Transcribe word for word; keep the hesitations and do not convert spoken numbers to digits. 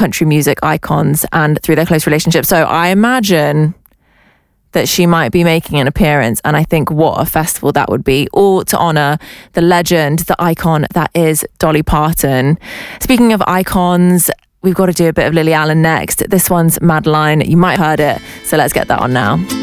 country music icons and through their close relationship. So I imagine that she might be making an appearance, and I think what a festival that would be, all to honour the legend, the icon that is Dolly Parton. Speaking of icons, we've got to do a bit of Lily Allen next. This one's Madeline. You might have heard it, so let's get that on now.